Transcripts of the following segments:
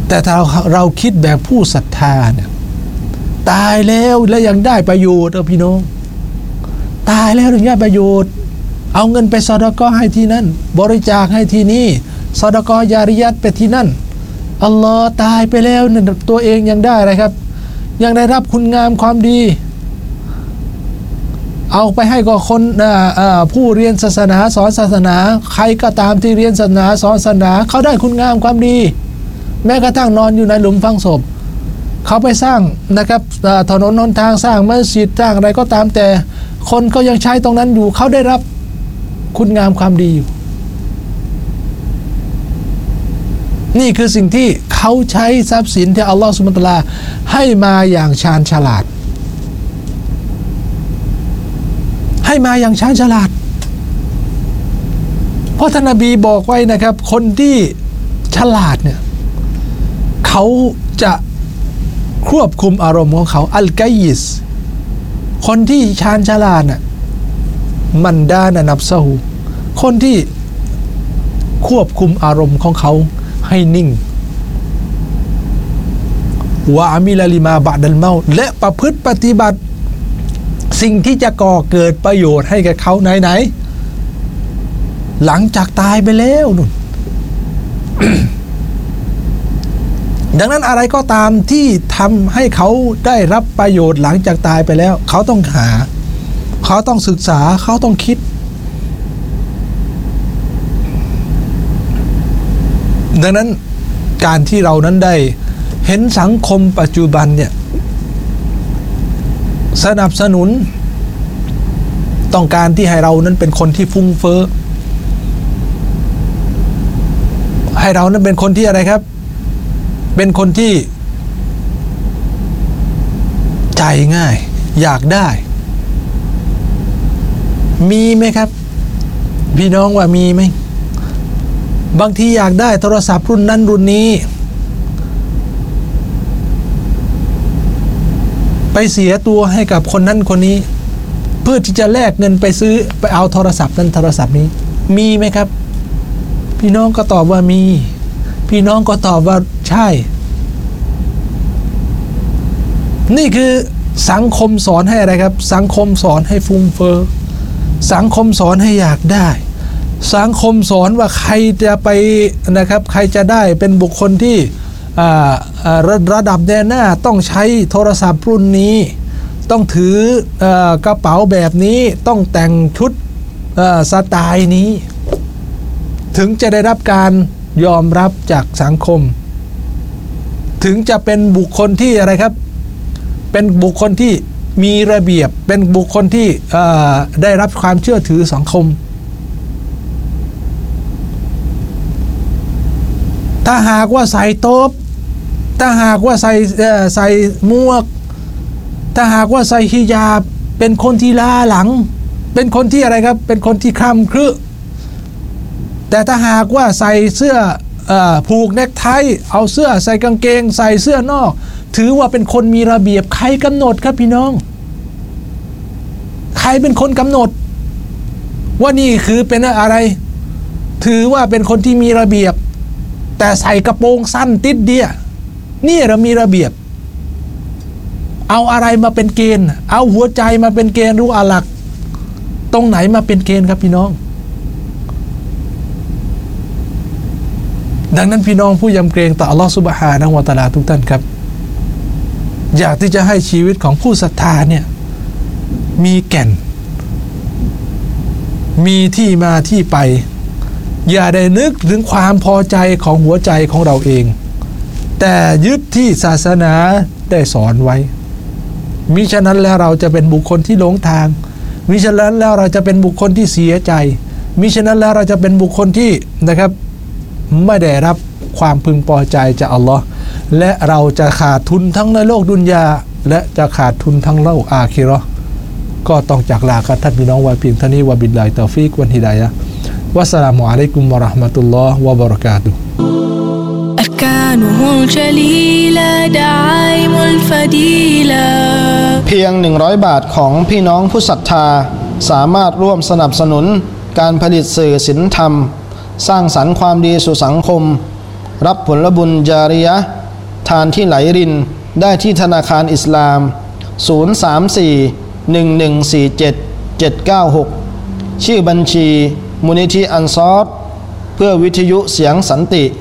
แต่ถ้าเราคิดแบบผู้ศรัทธาเนี่ยตายแล้วแล้วยังได้ประโยชน์พี่น้องตายแล้วยังได้ประโยชน์เอาเงินไปซอดาก็ให้ที่นั่นบริจาคให้ที่นี่ซอดาก็ยาริยัตไปที่นั่นอัลลอฮ์ตายไปแล้วเนี่ยตัวเองยังได้อะไรครับยังได้รับคุณงามความดีเอาไปให้กับคนผู้เรียนศาสนาสอนศาสนาใครก็ตามที่เรียนศาสนาสอนศาสนาเขาได้คุณงามความดีแม้กระทั่งนอนอยู่ในหลุมฝังศพเขาไปสร้างนะครับถนนหนทางสร้างมัสยิดสร้างอะไรก็ตามแต่คนก็ยังใช้ตรงนั้นอยู่เขาได้รับคุณงามความดีอยู่นี่คือสิ่งที่เขาใช้ทรัพย์สินที่อัลลอฮฺซุบฮานะฮูวะตะอาลาให้มาอย่างชาญฉลาดให้มาอย่างชาญฉลาดเพราะท่านนบีบอกไว้นะครับคนที่ฉลาดเนี่ยเขาจะควบคุมอารมณ์ของเขาอัลกัยยิสคนที่ชาญฉลาดน่ะมันดานะนับซะฮูคนที่ควบคุมอารมณ์ของเขาให้นิ่งวะอามิลลิมาบะดัลเมาต์และประพฤติปฏิบัติสิ่งที่จะก่อเกิดประโยชน์ให้กับเขาไหนหลังจากตายไปแล้วนู่น ดังนั้นอะไรก็ตามที่ทำให้เขาได้รับประโยชน์หลังจากตายไปแล้วเขาต้องหาเขาต้องศึกษาเขาต้องคิดดังนั้นการที่เรานั้นได้เห็นสังคมปัจจุบันเนี่ยสนับสนุนต้องการที่ให้เรานั้นเป็นคนที่ฟุ้งเฟ้อให้เรานั้นเป็นคนที่อะไรครับเป็นคนที่ใจง่ายอยากได้มีไหมครับพี่น้องว่ามีไหมบางทีอยากได้โทรศัพท์รุ่นนั้นรุ่นนี้ไปเสียตัวให้กับคนนั้นคนนี้เพื่อที่จะแลกเงินไปซื้อไปเอาโทรศัพท์นั้นโทรศัพท์นี้มีไหมครับพี่น้องก็ตอบว่ามีพี่น้องก็ตอบว่าใช่นี่คือสังคมสอนให้อะไรครับสังคมสอนให้ฟุ้งเฟ้อสังคมสอนให้อยากได้สังคมสอนว่าใครจะไปนะครับใครจะได้เป็นบุคคลที่ระดับแนวหน้าต้องใช้โทรศัพท์รุ่นนี้ต้องถือกระเป๋าแบบนี้ต้องแต่งชุดสไตล์นี้ถึงจะได้รับการยอมรับจากสังคมถึงจะเป็นบุคคลที่อะไรครับเป็นบุคคลที่มีระเบียบเป็นบุคคลที่ได้รับความเชื่อถือสังคมถ้าหากว่าใส่โต๊ะถ้าหากว่าใส่หมวกถ้าหากว่าใส่ฮิญาบเป็นคนที่ล้าหลังเป็นคนที่อะไรครับเป็นคนที่คร่ำครึแต่ถ้าหากว่าใส่เสื้อผูกเนคไทเอาเสื้อใส่กางเกงใส่เสื้อนอกถือว่าเป็นคนมีระเบียบใครกำหนดครับพี่น้องใครเป็นคนกำหนดว่านี่คือเป็นอะไรถือว่าเป็นคนที่มีระเบียบแต่ใส่กระโปรงสั้นติดเดียนี่เรามีระเบียบเอาอะไรมาเป็นเกณฑ์เอาหัวใจมาเป็นเกณฑ์รู้อะหลักตรงไหนมาเป็นเกณฑ์ครับพี่น้องดังนั้นพี่น้องผู้ยำเกรงต่ออัลลอฮฺซุบฮานะฮูวะตะอาลาทุกท่านครับอยากที่จะให้ชีวิตของผู้ศรัทธาเนี่ยมีแก่นมีที่มาที่ไปอย่าได้นึกถึงความพอใจของหัวใจของเราเองแต่ยึดที่ศาสนาได้สอนไว้มิฉะนั้นแล้วเราจะเป็นบุคคลที่หลงทางมิฉะนั้นแล้วเราจะเป็นบุคคลที่เสียใจมิฉะนั้นแล้วเราจะเป็นบุคคลที่นะครับไม่ได้รับความพึงพอใจจากอัลลอฮ์และเราจะขาดทุนทั้งในโลกดุนยาและจะขาดทุนทั้งโลกอาคิเราะห์ก็ต้องจากลากันท่านพี่น้องไว้เพียงเท่านี้วะบิลลาฮิตอฟิกวันฮิดายะห์วัสสลามุอะลัยกุมวะเราะห์มะตุลลอฮ์วะบะเราะกาตุฮ์ أركانه الجليلة دعائم الفضيلة เพียง100 บาทของพี่น้องผู้ศรัทธาสามารถร่วมสนับสนุนการผลิตสื่อศีลธรรมสร้างสรรค์ความดีสู่สังคมรับผลบุญญาริยะห์ทานที่ไหลรินได้ที่ธนาคารอิสลาม034-1147-796ชื่อบัญชีมูลนิธิอันซอรเพื่อวิทยุเสียงสันติ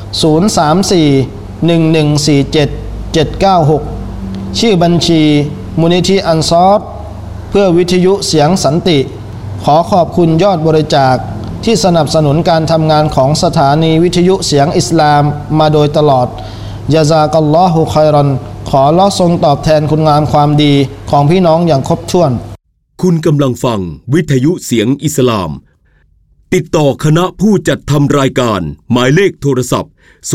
034-1147-796ชื่อบัญชีมูลนิธิอันซอรเพื่อวิทยุเสียงสันติขอขอบคุณยอดบริจาคที่สนับสนุนการทำงานของสถานีวิทยุเสียงอิสลามมาโดยตลอดยะซากัลลอฮุค็อยรอนขออัลเลาะห์ทรงตอบแทนคุณงามความดีของพี่น้องอย่างครบถ้วนคุณกำลังฟังวิทยุเสียงอิสลามติดต่อคณะผู้จัดทำรายการหมายเลขโทรศัพท์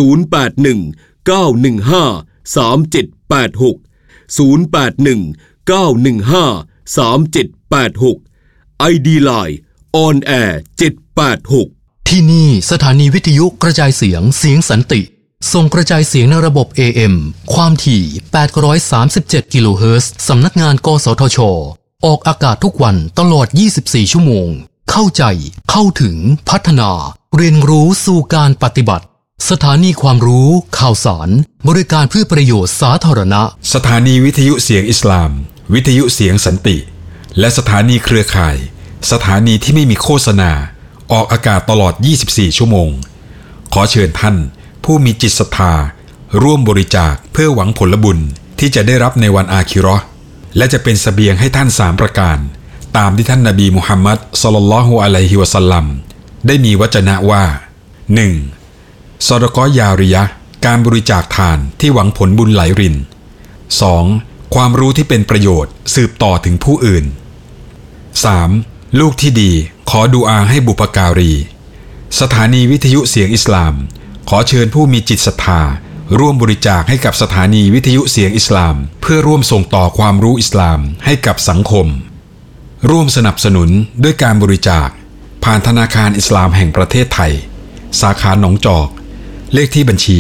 0819153786 ID Line On Air 786 ที่นี่สถานีวิทยุกระจายเสียงสันติส่งกระจายเสียงในระบบ AM ความถี่837กิโลเฮิรตซ์สำนักงานกสทช.ออกอากาศทุกวันตลอด24ชั่วโมงเข้าใจเข้าถึงพัฒนาเรียนรู้สู่การปฏิบัติสถานีความรู้ข่าวสารบริการเพื่อประโยชน์สาธารณะสถานีวิทยุเสียงอิสลามวิทยุเสียงสันติและสถานีเครือข่ายสถานีที่ไม่มีโฆษณาออกอากาศตลอด24ชั่วโมงขอเชิญท่านผู้มีจิตศรัทธาร่วมบริจาคเพื่อหวังผลบุญที่จะได้รับในวันอาคิเราะห์และจะเป็นเสบียงให้ท่าน3ประการตามที่ท่านนบีมุฮัมมัดศ็อลลัลลอฮุอะลัยฮิวะซัลลัมได้มีวจนะว่า 1. ซอดะกอฮ์ยาริยะห์การบริจาคทานที่หวังผลบุญไหลริน 2. ความรู้ที่เป็นประโยชน์สืบต่อถึงผู้อื่น 3. ลูกที่ดีขอดุอาให้บุพการีสถานีวิทยุเสียงอิสลามขอเชิญผู้มีจิตศรัทธาร่วมบริจาคให้กับสถานีวิทยุเสียงอิสลามเพื่อร่วมส่งต่อความรู้อิสลามให้กับสังคมร่วมสนับสนุนด้วยการบริจาคผ่านธนาคารอิสลามแห่งประเทศไทยสาขาหนองจอกเลขที่บัญชี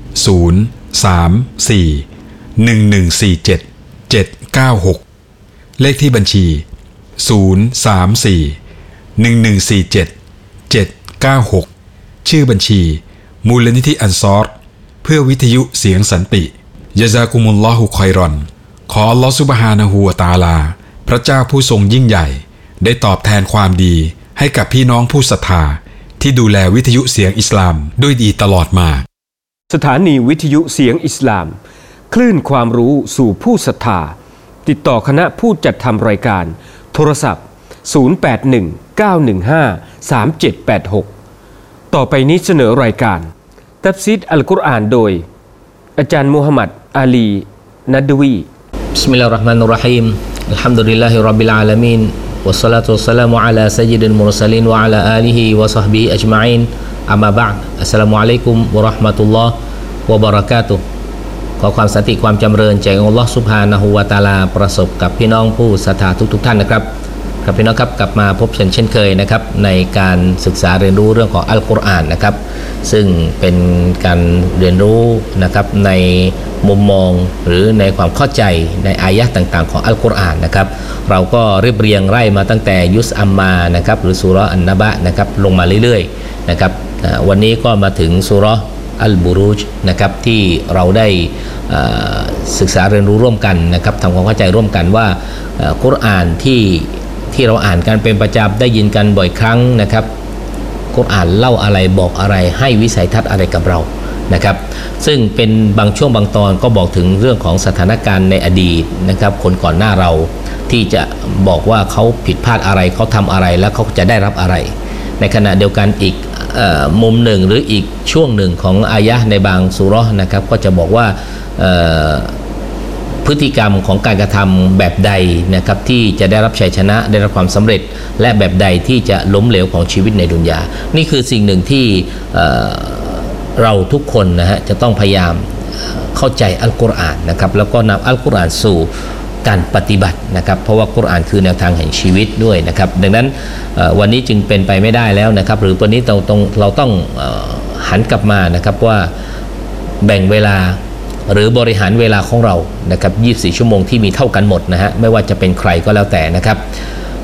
034-1147-796เลขที่บัญชี034-1147-796ชื่อบัญชีมูลนิธิอันซอรเพื่อวิทยุเสียงสันติยะซากุมุลลอฮุค็อยรอนขออัลเลาะห์ซุบฮานะฮูวะตะอาลาพระเจ้าผู้ทรงยิ่งใหญ่ได้ตอบแทนความดีให้กับพี่น้องผู้ศรัทธาที่ดูแลวิทยุเสียงอิสลามด้วยดีตลอดมาสถานีวิทยุเสียงอิสลามคลื่นความรู้สู่ผู้ศรัทธาติดต่อคณะผู้จัดทำรายการโทรศัพท์0819153786ต่อไปนี้เสนอรายการตัฟซีรอัลกุรอานโดยอาจารย์มูฮัมหมัดอาลีนัดวีบิสมิลลาฮิรเราะห์มานิรเราะฮีมอัลฮัมดุลิลลาฮิร็อบบิลอาลามีนวัสศอลาตุวัสสลามุอะลาซัยยิดิลมุรซะลีนวะอะลาอาลิฮิวะศอฮบิฮิอัจมะอีนอัมมาบะอ์ดอัสสลามุอะลัยกุมวะเราะห์มะตุลลอฮ์วะบะเราะกาตุฮ์ขอความสันติความจำเริญจากอัลเลาะห์ซุบฮานะฮูวะตะอาลาประสบกับพี่น้องผู้ศรัทธาทุกท่านนะครับครับพี่น้องครับกลับมาพบเช่นเคยนะครับในการศึกษาเรียนรู้เรื่องของอัลกุรอานนะครับซึ่งเป็นการเรียนรู้นะครับในมุมมองหรือในความเข้าใจในอายะห์ต่างๆของอัลกุรอานนะครับเราก็เรียบเรียงไล่มาตั้งแต่ยุสอัมมานะครับหรือซูเราะห์อันนะบะนะครับลงมาเรื่อยๆนะครับวันนี้ก็มาถึงซูเราะห์อัลบุรูจนะครับที่เราได้ศึกษาเรียนรู้ร่วมกันนะครับทำความเข้าใจร่วมกันว่ากุรอานที่เราอ่านกันเป็นประจำได้ยินกันบ่อยครั้งนะครับกุรอานเล่าอะไรบอกอะไรให้วิสัยทัศน์อะไรกับเรานะครับซึ่งเป็นบางช่วงบางตอนก็บอกถึงเรื่องของสถานการณ์ในอดีตนะครับคนก่อนหน้าเราที่จะบอกว่าเขาผิดพลาดอะไรเขาทำอะไรแล้วเขาจะได้รับอะไรในขณะเดียวกันอีกมุมหนึ่งหรืออีกช่วงหนึ่งของอายะห์ในบางซูเราะห์นะครับก็จะบอกว่าพฤติกรรมของการกระทำแบบใดนะครับที่จะได้รับชัยชนะได้รับความสำเร็จและแบบใดที่จะล้มเหลวของชีวิตในดุนยานี่คือสิ่งหนึ่งที่เราทุกคนนะฮะจะต้องพยายามเข้าใจอัลกุรอานนะครับแล้วก็นำอัลกุรอานสู่การปฏิบัตินะครับเพราะว่ากุรอานคือแนวทางแห่งชีวิตด้วยนะครับดังนั้นวันนี้จึงเป็นไปไม่ได้แล้วนะครับหรือวันนี้เราต้องหันกลับมานะครับว่าแบ่งเวลาหรือบริหารเวลาของเรานะครับ24ชั่วโมงที่มีเท่ากันหมดนะฮะไม่ว่าจะเป็นใครก็แล้วแต่นะครับ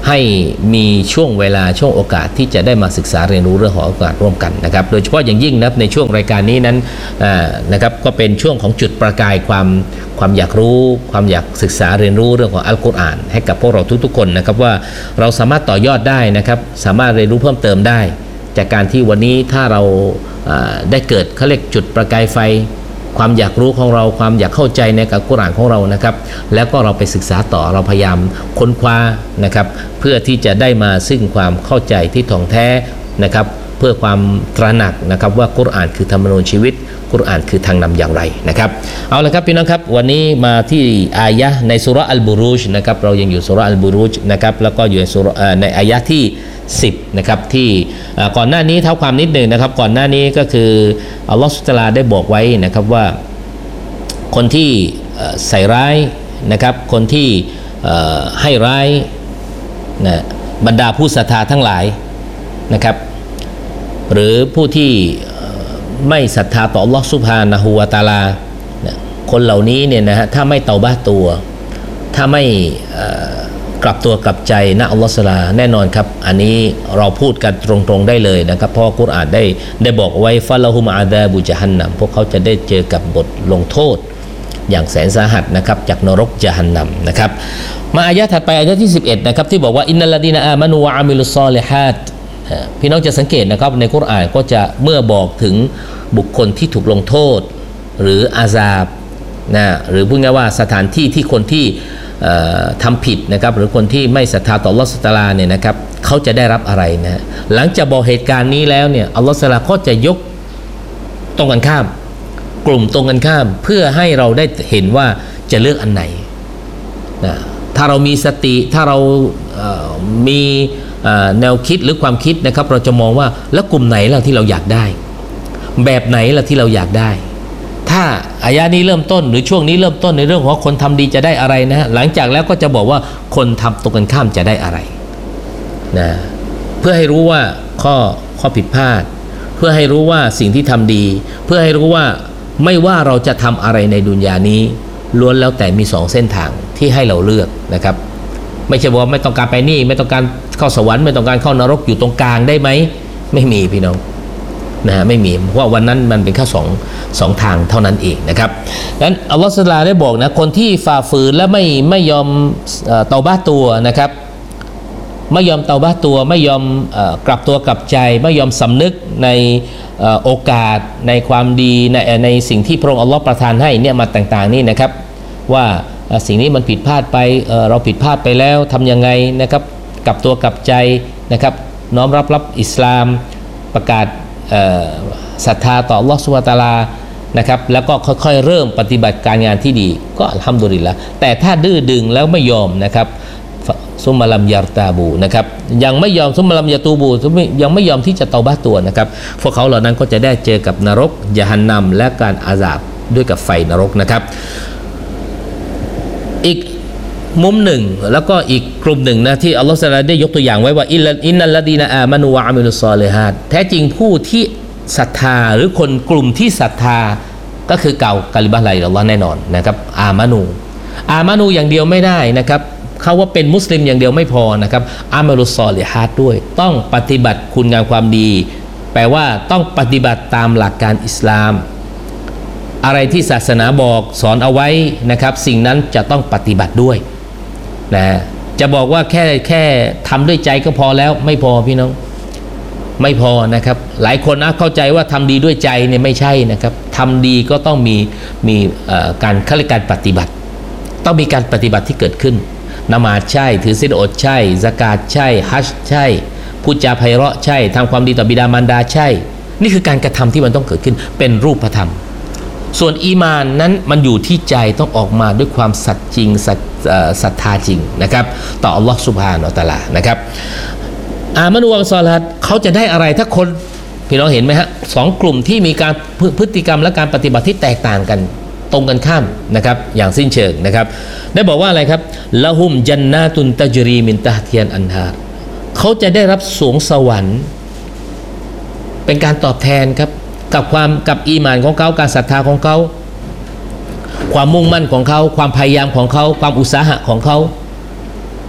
ให้มีช่วงเวลาช่วงโอกาสที่จะได้มาศึกษาเรียนรู้เรื่องของโอกาสร่วมกันนะครับโดยเฉพาะอย่างยิ่งนะครับในช่วงรายการนี้นั้นนะครับก็เป็นช่วงของจุดประกายความอยากรู้ความอยากศึกษาเรียนรู้เรื่องของอัลกุรอานให้กับพวกเราทุกๆคนนะครับว่าเราสามารถต่อยอดได้นะครับสามารถเรียนรู้เพิ่มเติมได้จากการที่วันนี้ถ้าเราได้เกิดเขาเรียกจุดประกายไฟความอยากรู้ของเราความอยากเข้าใจในกับกุรอานของเรานะครับแล้วก็เราไปศึกษาต่อเราพยายามค้นคว้านะครับเพื่อที่จะได้มาซึ่งความเข้าใจที่ถ่องแท้นะครับเพื่อความตระหนักนะครับว่ากุรอานคือธรรมนูญชีวิตกุรอานคือทางนำอย่างไรนะครับเอาละครับพี่น้องครับวันนี้มาที่อายะห์ในซูเราะห์อัลบุรูจนะครับเรายังอยู่ซูเราะห์อัลบุรูจนะครับแล้วก็อยู่ในอายะห์ที่10นะครับที่ก่อนหน้านี้เท่าความนิดหนึ่งนะครับก่อนหน้านี้ก็คืออัลลอฮฺซุบฮานะฮูวะตะอาลาได้บอกไว้นะครับว่าคนที่ใส่ร้ายนะครับคนที่ให้ร้ายนะบรรดาผู้ศรัทธาทั้งหลายนะครับหรือผู้ที่ไม่ศรัทธาต่ออัลลอฮฺซุบฮานะฮูวะตะอาลาคนเหล่านี้เนี่ยนะฮะถ้าไม่เตาบะห์ตัวถ้าไม่กลับตัวกลับใจนะอัลลอฮฺซุบฮานะฮูวะตะอาลาแน่นอนครับอันนี้เราพูดกันตรงๆได้เลยนะครับเพราะกุรอานได้บอกไว้ฟะละฮุมอาซาบุญะฮันนัมพวกเขาจะได้เจอกับบทลงโทษอย่างแสนสาหัสนะครับจากนรกญะฮันนัมนะครับมาอายะห์ถัดไปอายะห์ที่11นะครับที่บอกว่าอินนัลลดีนอามานูวะอามิลุศศอลิฮาตพี่น้องจะสังเกตนะครับในกุรอานก็จะเมื่อบอกถึงบุคคลที่ถูกลงโทษหรืออาซาบนะหรือพูดง่ายว่าสถานที่ที่คนที่ทำผิดนะครับหรือคนที่ไม่ศรัทธาต่ออัลลอฮฺซุบฮานะฮูวะตะอาลาเนี่ยนะครับเขาจะได้รับอะไรนะหลังจากบอกเหตุการณ์นี้แล้วเนี่ยอัลลอฮฺซุบฮานะฮูวะตะอาลาก็จะยกตรงกันข้ามกลุ่มตรงกันข้ามเพื่อให้เราได้เห็นว่าจะเลือกอันไหนนะถ้าเรามีสติถ้าเรามีแนวคิดหรือความคิดนะครับเราจะมองว่าแล้วกลุ่มไหนล่ะที่เราอยากได้แบบไหนล่ะที่เราอยากได้ถ้าอายะนี้เริ่มต้นหรือช่วงนี้เริ่มต้นในเรื่องของคนทำดีจะได้อะไรนะฮะหลังจากแล้วก็จะบอกว่าคนทำตรงกันข้ามจะได้อะไรนะเพื่อให้รู้ว่าข้อผิดพลาดเพื่อให้รู้ว่าสิ่งที่ทำดีเพื่อให้รู้ว่าไม่ว่าเราจะทำอะไรในดุนยานี้ล้วนแล้วแต่มี2เส้นทางที่ให้เราเลือกนะครับไม่ใช่ว่าไม่ต้องการไปนี่ไม่ต้องการเข้าสวรรค์ไม่ต้องการเข้านรกอยู่ตรงกลางได้ไหมไม่มีพี่น้องนะไม่มีเพราะวันนั้นมันเป็นแค่สองทางเท่านั้นเองนะครับดังนั้นอัลลอฮฺซุบฮานะฮูวะตะอาลาได้บอกนะคนที่ฝ่าฝืนและไม่ยอมเตาบะห์ตัวนะครับไม่ยอมเตาบะห์ตัวไม่ยอมกลับตัวกลับใจไม่ยอมสำนึกในโอกาสในความดีในสิ่งที่พระองค์อัลลอฮฺประทานให้เนี่ยมาต่างๆนี่นะครับว่าสิ่งนี้มันผิดพลาดไปเราผิดพลาดไปแล้วทำยังไงนะครับกลับตัวกลับใจนะครับน้อมรับอิสลามประกาศศรัทธาต่ออัลลอฮฺซุบฮานะฮูวะตะอาลานะครับแล้วก็ค่อยๆเริ่มปฏิบัติการงานที่ดีก็อัลฮัมดุลิลละห์แต่ถ้าดื้อดึงแล้วไม่ยอมนะครับซุมมะลัมยัรตาบูนะครับยังไม่ยอมซุมมะลัมยะตูบูยังไม่ยอมที่จะเตาบะห์ตัวนะครับพวกเขาเหล่านั้นก็จะได้เจอกับนรกญะฮันนัมและการอาซาบด้วยกับไฟนรกนะครับอีกมุมหนึ่งแล้วก็อีกกลุ่มหนึ่งนะที่อัลลอฮฺซุบฮานะฮูวะตะอาลาได้ยกตัวอย่างไว้ว่าอินนัลลดีนอามานูวะอามิลุศศอลิฮาตแท้จริงผู้ที่ศรัทธาหรือคนกลุ่มที่ศรัทธาก็คือกล่าวกะลิมะห์ลาอิลาฮะอิลลัลลอฮ์แน่นอนนะครับอามานูอย่างเดียวไม่ได้นะครับเขาว่าเป็นมุสลิมอย่างเดียวไม่พอนะครับอามัลุศศอลิฮาตด้วยต้องปฏิบัติคุณงามความดีแปลว่าต้องปฏิบัติตามหลักการอิสลามอะไรที่ศาสนาบอกสอนเอาไว้นะครับสิ่งนั้นจะต้องปฏิบัติด้วยนะจะบอกว่าแค่ทำด้วยใจก็พอแล้วไม่พอพี่น้องไม่พอนะครับหลายคนเข้าใจว่าทำดีด้วยใจเนี่ยไม่ใช่นะครับทำดีก็ต้องมีการขั้นการปฏิบัติต้องมีการปฏิบัติที่เกิดขึ้นละหมาดใช่ถือศีลอดใช่ซะกาตใช่ฮัจญ์ใช่พูดจาไพเราะใช่ทำความดีต่อบิดามารดาใช่นี่คือการกระทำที่มันต้องเกิดขึ้นเป็นรูปธรรมส่วนอีมานนั้นมันอยู่ที่ใจต้องออกมาด้วยความสัตย์จริงศรัทธาจริงนะครับต่ออัลลอฮฺซุบฮานะฮูวะตะอาลานะครับอามานูวะศอลิฮาตเขาจะได้อะไรถ้าคนพี่น้องเห็นไหมฮะสองกลุ่มที่มีการพฤติกรรมและการปฏิบัติที่แตกต่างกันตรงกันข้ามนะครับอย่างสิ้นเชิงนะครับได้บอกว่าอะไรครับละหุมจันนาตุนตัจรีมินตะฮติยันอันฮาร์เขาจะได้รับสวงสวรรค์เป็นการตอบแทนครับกับอีหม่านของเขาการศรัทธาของเขาความมุ่งมั่นของเขาความพยายามของเขาความอุตสาหะของเขา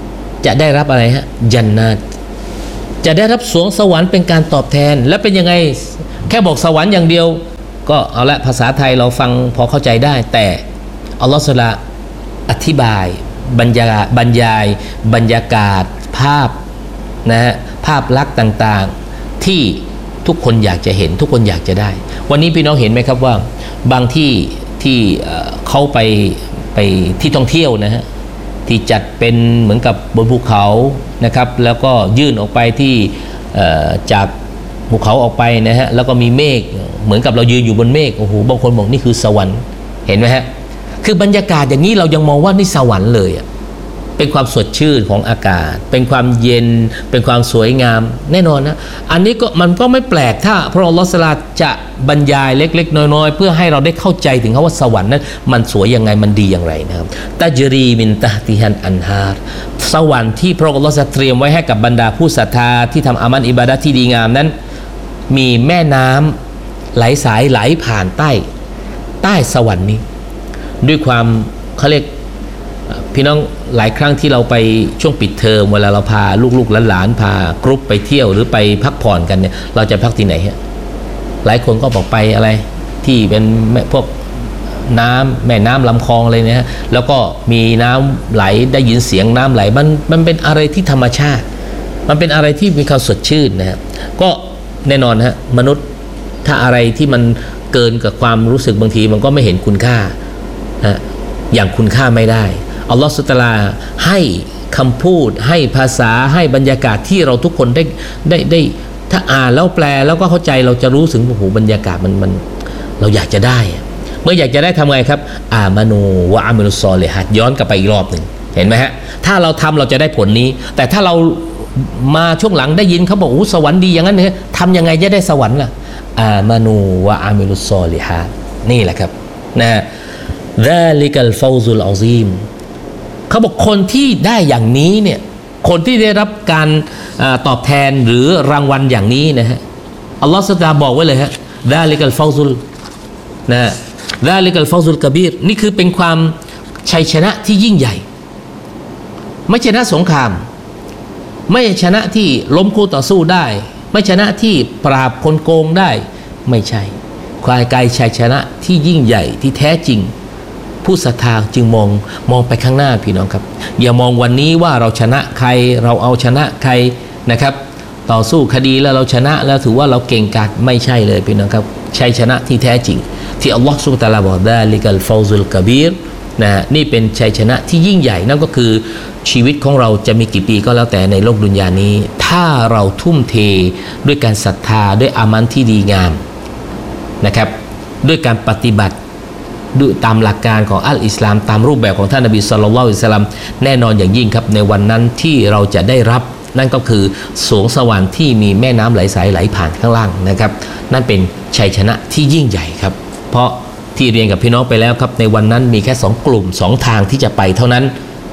จะได้รับอะไรฮะญันนัตจะได้รับสวงสวรรค์เป็นการตอบแทนและเป็นยังไงแค่บอกสวรรค์อย่างเดียวก็เอาละภาษาไทยเราฟังพอเข้าใจได้แต่อัลลอฮฺซุบฮานะฮูวะตะอาลาอธิบายบรรยายบรรยากาศภาพนะฮะภาพลักษณ์ต่างๆที่ทุกคนอยากจะเห็นทุกคนอยากจะได้วันนี้พี่น้องเห็นไหมครับว่าบางที่เขาไปที่ท่องเที่ยวนะฮะที่จัดเป็นเหมือนกับบนภูเขานะครับแล้วก็ยื่นออกไปที่จากภูเขาออกไปนะฮะแล้วก็มีเมฆเหมือนกับเรายืนอยู่บนเมฆโอ้โหบางคนบอกนี่คือสวรรค์เห็นไหมฮะคือบรรยากาศอย่างนี้เรายังมองว่านี่สวรรค์เลยอ่ะเป็นความสดชื่นของอากาศเป็นความเย็นเป็นความสวยงามแน่นอนนะอันนี้ก็มันก็ไม่แปลกถ้าพระอัลลอฮฺจะบรรยายเล็กๆน้อยๆเพื่อให้เราได้เข้าใจถึงว่าสวรรค์นั้นมันสวยยังไงมันดีอย่างไรนะครับตัจรีมินตะติฮันอันฮาร์สวรรค์ที่พระอัลลอฮฺเตรียมไว้ให้กับบรรดาผู้ศรัทธาที่ทำอามัลอิบาดะห์ที่ดีงามนั้นมีแม่น้ำไหลสายไหลผ่านใต้สวรรค์นี้ด้วยความเขาเรียกพี่น้องหลายครั้งที่เราไปช่วงปิดเทอมเวลาเราพาลูกๆหลานๆพากรุ๊ปไปเที่ยวหรือไปพักผ่อนกันเนี่ยเราจะพักที่ไหนฮะหลายคนก็บอกไปอะไรที่เป็นพวกน้ำแม่น้ำลำคลองอะไรเนี่ยแล้วก็มีน้ำไหลได้ยินเสียงน้ำไหลมันเป็นอะไรที่ธรรมชาติมันเป็นอะไรที่มีความสดชื่นนะฮะก็แน่นอนฮะมนุษย์ถ้าอะไรที่มันเกินกับความรู้สึกบางทีมันก็ไม่เห็นคุณค่านะอย่างคุณค่าไม่ได้อัลลอฮฺซุบฮานะฮูวะตะอาลาให้คำพูดให้ภาษาให้บรรยากาศที่เราทุกคนได้ถ้าอ่านแล้วแปลแล้วก็เข้าใจเราจะรู้ถึงโอ้โหบรรยากาศมันเราอยากจะได้เมื่ออยากจะได้ทำไงครับอามานูวะอามิลุศศอลิฮัตย้อนกลับไปอีกรอบหนึ่งเห็นไหมฮะถ้าเราทำเราจะได้ผลนี้แต่ถ้าเรามาช่วงหลังได้ยินเขาบอกโอ้สวรรค์ดีอย่างนั้นเนี่ยทำยังไงจะได้สวรรค์ล่ะอามานูวะอามิลุศศอลิฮัตนี่แหละครับนะซาลิกัลฟาวซุลอาซีมเขาบอกคนที่ได้อย่างนี้เนี่ยคนที่ได้รับการตอบแทนหรือรางวัลอย่างนี้นะฮะอัลลอฮฺซุบฮานะฮูวะตะอาลาบอกไว้เลยฮะซาลิกัลฟาวซุลนะซาลิกัลฟาวซุลกะบีรนี่คือเป็นความชัยชนะที่ยิ่งใหญ่ไม่ชนะสงครามไม่ชนะที่ล้มคู่ต่อสู้ได้ไม่ชนะที่ปราบคนโกงได้ไม่ใช่ความไกลชัยชนะที่ยิ่งใหญ่ที่แท้จริงผู้ศรัทธาจึงมองไปข้างหน้าพี่น้องครับอย่ามองวันนี้ว่าเราชนะใครเราเอาชนะใครนะครับต่อสู้คดีแล้วเราชนะแล้วถือว่าเราเก่งกาจไม่ใช่เลยพี่น้องครับชัยชนะที่แท้จริงที่อัลลอฮฺซุบฮานะฮูวะตะอาลาบอกซาลิกัลฟาวซุลกะบีรนะนี่เป็นชัยชนะที่ยิ่งใหญ่นั่นก็คือชีวิตของเราจะมีกี่ปีก็แล้วแต่ในโลกดุนยานี้ถ้าเราทุ่มเทด้วยการศรัทธาด้วยอามันที่ดีงามนะครับด้วยการปฏิบัติดูตามหลักการของอัลอิสลามตามรูปแบบของท่านนบีศ็อลลัลลอฮุอะลัยฮิวะซัลลัมแน่นอนอย่างยิ่งครับในวันนั้นที่เราจะได้รับนั่นก็คือสวงสวรรค์ที่มีแม่น้ำไหลสายไหลผ่านข้างล่างนะครับนั่นเป็นชัยชนะที่ยิ่งใหญ่ครับเพราะที่เรียนกับพี่น้องไปแล้วครับในวันนั้นมีแค่2กลุ่ม2ทางที่จะไปเท่านั้น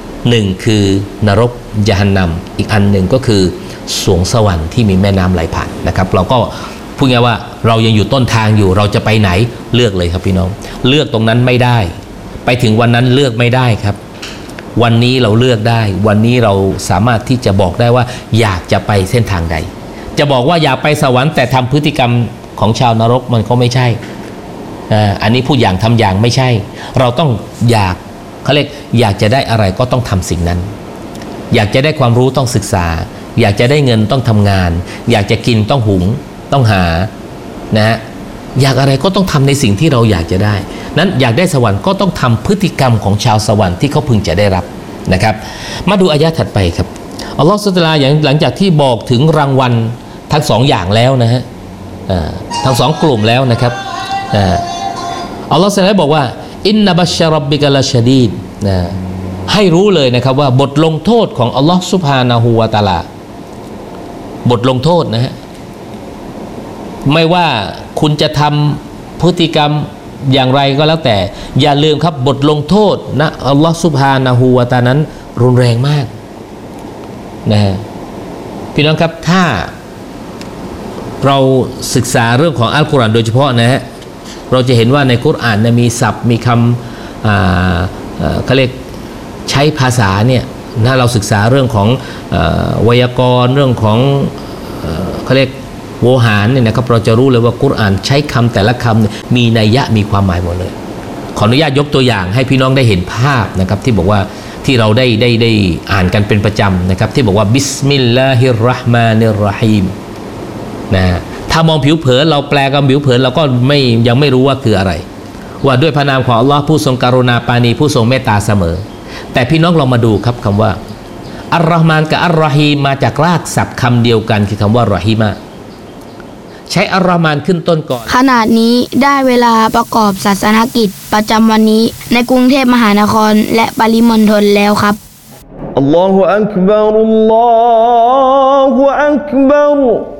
1คือนรกยะฮันนัมอีกอันหนึ่งก็คือสวงสวรรค์ที่มีแม่น้ำไหลผ่านนะครับเราก็พูดง่ายว่าเรายังอยู่ต้นทางอยู่เราจะไปไหนเลือกเลยครับพี่น้องเลือกตรงนั้นไม่ได้ไปถึงวันนั้นเลือกไม่ได้ครับวันนี้เราเลือกได้วันนี้เราสามารถที่จะบอกได้ว่าอยากจะไปเส้นทางใดจะบอกว่าอยากไปสวรรค์แต่ทำพฤติกรรมของชาวนรกมันก็ไม่ใช่อันนี้พูดอย่างทำอย่างไม่ใช่เราต้องเขาเรียกอยากจะได้อะไรก็ต้องทำสิ่งนั้นอยากจะได้ความรู้ต้องศึกษาอยากจะได้เงินต้องทำงานอยากจะกินต้องหุงต้องหานะอยากอะไรก็ต้องทำในสิ่งที่เราอยากจะได้นั้นอยากได้สวรรค์ก็ต้องทำพฤติกรรมของชาวสวรรค์ที่เขาพึงจะได้รับนะครับมาดูอายะห์ถัดไปครับอัลลอฮฺซุบฮานะฮูวะตะอาลาอย่างหลังจากที่บอกถึงรางวัลทั้ง2อย่างแล้วนะฮะทั้ง2กลุ่มแล้วนะครับอัลลอฮฺซุบฮานะฮูวะตะอาลาบอกว่าอินนะบัชชะร็อบบิกะละชะดีดให้รู้เลยนะครับว่าบทลงโทษของอัลลอฮฺซุบฮานะฮูวะตะอาลาบทลงโทษนะฮะไม่ว่าคุณจะทำพฤติกรรมอย่างไรก็แล้วแต่อย่าลืมครับบทลงโทษนะอัลลอฮฺซุบฮานะฮูวะตะอาลานั้นรุนแรงมากนะฮะพี่น้องครับถ้าเราศึกษาเรื่องของอัลกุรอานโดยเฉพาะนะฮะเราจะเห็นว่าในกุรอานมีศัพท์มีคำเขาเรียกใช้ภาษาเนี่ยถ้าเราศึกษาเรื่องของไวยากรณ์เรื่องของเขาเรียกโวหารเนี่ยนะครับเราจะรู้เลยว่ากุรอานใช้คำแต่ละคำมีนัยยะมีความหมายหมดเลยขออนุญาตยกตัวอย่างให้พี่น้องได้เห็นภาพนะครับที่บอกว่าที่เราได้อ่านกันเป็นประจำนะครับที่บอกว่าบิสมิลลาฮิรเราะห์มานิรเราะฮีมนะถ้ามองผิวเผินเราแปลกับผิวเผินเราก็ยังไม่รู้ว่าคืออะไรว่าด้วยพระนามของอัลลอฮ์ผู้ทรงกรุณาปราณีผู้ทรงเมตตาเสมอแต่พี่น้องลองมาดูครับคำว่าอัลเราะห์มานกับอัลเราะฮีมมาจากรากศัพท์คำเดียวกันคือคำว่ารอฮีมะใช้อัลเราะห์มานขึ้นต้นก่อนขณะนี้ได้เวลาประกอบศาสนกิจประจำวันนี้ในกรุงเทพมหานครและปริมณฑลแล้วครับอัลลอฮุอักบัรอัลลอฮุอักบัร